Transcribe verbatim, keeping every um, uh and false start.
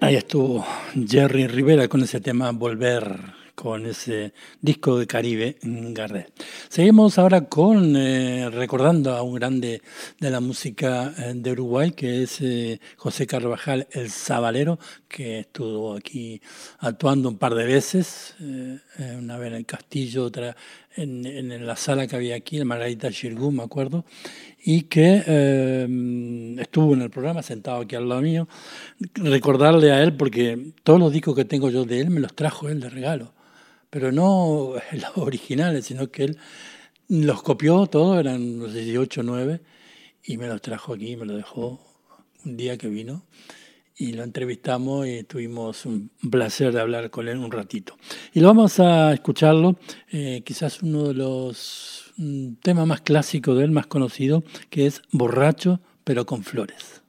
Ahí estuvo Jerry Rivera con ese tema Volver, con ese disco de Caribe Gardel. Seguimos ahora con eh, recordando a un grande de la música eh, de Uruguay, que es eh, José Carvajal el Sabalero, que estuvo aquí actuando un par de veces, eh, una vez en el Castillo, otra en, en la sala que había aquí, en Margarita Xirgu, me acuerdo, y que eh, estuvo en el programa sentado aquí al lado mío. Recordarle a él, porque todos los discos que tengo yo de él me los trajo él de regalo, pero no los originales, sino que él los copió todos, eran unos dieciocho, nueve, y me los trajo aquí, me los dejó un día que vino, y lo entrevistamos y tuvimos un placer de hablar con él un ratito. Y lo vamos a escucharlo, eh, quizás uno de los mm, temas más clásicos de él, más conocido, que es Borracho pero con flores.